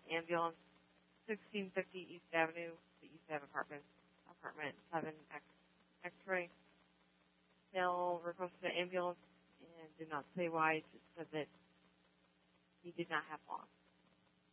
ambulance, 1650 East Avenue, the East Ave apartment 7 X-ray. They'll requested an ambulance and did not say why, just said that he did not have long.